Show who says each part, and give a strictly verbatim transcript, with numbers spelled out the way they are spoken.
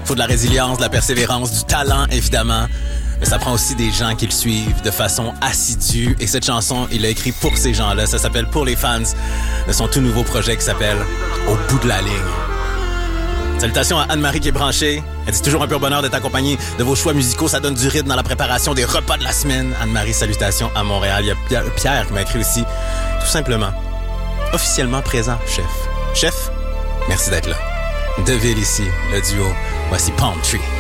Speaker 1: faut de la résilience, de la persévérance, du talent, évidemment. Mais ça prend aussi des gens qui le suivent de façon assidue. Et cette chanson, il l'a écrit pour ces gens-là. Ça s'appelle Pour les fans de son tout nouveau projet qui s'appelle Au bout de la ligne. Salutations à Anne-Marie qui est branchée. Elle dit toujours un pur bonheur d'être accompagnée de vos choix musicaux. Ça donne du rythme dans la préparation des repas de la semaine. Anne-Marie, salutations à Montréal. Il y a Pierre qui m'a écrit aussi. Tout simplement, officiellement présent, chef. Chef, merci d'être là. Deville ici, le duo. Voici Palm Tree.